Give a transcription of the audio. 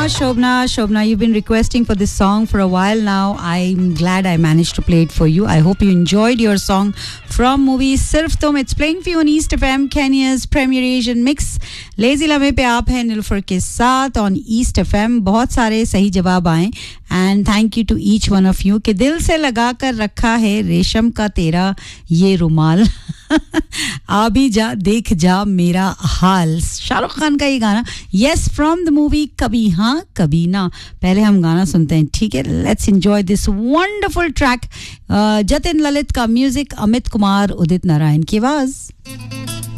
Shobna, you've been requesting for this song for a while now. I'm glad I managed to play it for you. I hope you enjoyed your song from movie Sirf Tum. It's playing for you on East FM, Kenya's premier Asian mix. Lazy Lame पे आप हैं निलुफर के साथ on East FM. बहुत सारे सही जवाब आए and thank you to each one of you कि दिल से लगा कर रखा है रेशम का तेरा ये रुमाल. आ भी जा देख जा मेरा हाल. शाहरुख खान का ये गाना. Yes, from the movie कभी हाँ कभी ना. पहले हम गाना सुनते हैं, ठीक है? Let's enjoy this wonderful track. Jatin Lalit का म्यूजिक, अमित कुमार, उदित नारायण की आवाज.